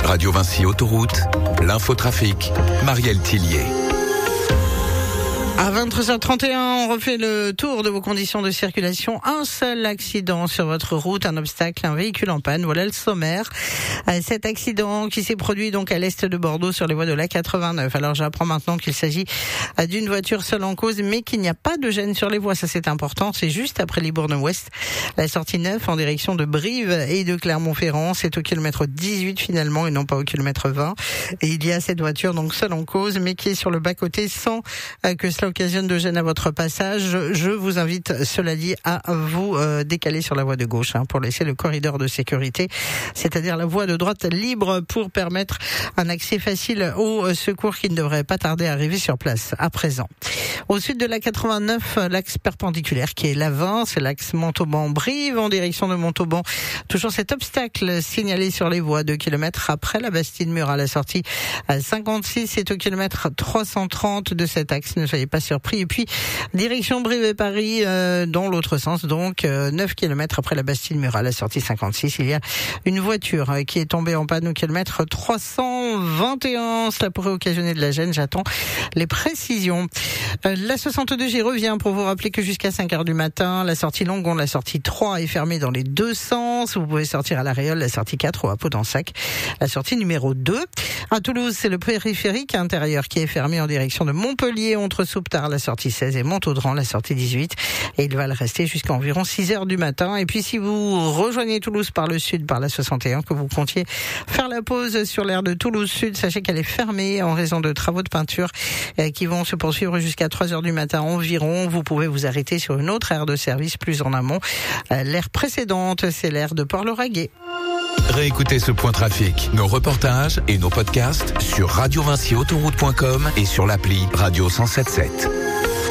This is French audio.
Radio Vinci Autoroute, l'infotrafic, Marielle Tillier. À 23h31, on refait le tour de vos conditions de circulation. Un seul accident sur votre route, un obstacle, un véhicule en panne. Voilà le sommaire. Cet accident qui s'est produit donc à l'est de Bordeaux sur les voies de l'A89. Alors j'apprends maintenant qu'il s'agit d'une voiture seule en cause, mais qu'il n'y a pas de gêne sur les voies. Ça c'est important. C'est juste après Libourne-Ouest, la sortie 9 en direction de Brive et de Clermont-Ferrand. C'est au kilomètre 18 finalement et non pas au kilomètre 20. Et il y a cette voiture donc seule en cause, mais qui est sur le bas-côté sans que cela occasionne de gêne à votre passage. Je vous invite, cela dit, à vous décaler sur la voie de gauche pour laisser le corridor de sécurité, c'est-à-dire la voie de droite libre pour permettre un accès facile aux secours qui ne devraient pas tarder à arriver sur place à présent. Au sud de la 89, l'axe perpendiculaire qui est l'A20, c'est l'axe Montauban-Brive en direction de Montauban. Toujours cet obstacle signalé sur les voies 2 km après la Bastide-Mur à la sortie 56, c'est au kilomètre 330 de cet axe, ne soyez pas surpris. Et puis, direction Brive et Paris, dans l'autre sens, donc 9 km après la Bastide-Mur à la sortie 56, il y a une voiture qui est tombée en panne au kilomètre 321. Cela pourrait occasionner de la gêne, j'attends les précisions. La 62, j'y reviens pour vous rappeler que jusqu'à 5h du matin, la sortie Longon, la sortie 3 est fermée dans les deux sens. Vous pouvez sortir à la Réole, la sortie 4 ou à Pau-d'Ensac, la sortie numéro 2. À Toulouse, c'est le périphérique intérieur qui est fermé en direction de Montpellier, entre Souptard, la sortie 16 et Montaudran, la sortie 18. Et il va le rester jusqu'à environ 6h du matin. Et puis si vous rejoignez Toulouse par le sud, par la 61, que vous comptiez faire la pause sur l'aire de Toulouse Sud, sachez qu'elle est fermée en raison de travaux de peinture qui vont se poursuivre jusqu'à 3h du matin environ. Vous pouvez vous arrêter sur une autre aire de service plus en amont. L'aire précédente, c'est l'aire de Port-le-Raguet. Réécoutez ce point trafic, nos reportages et nos podcasts sur radiovinciautoroute.com et sur l'appli Radio 107.7.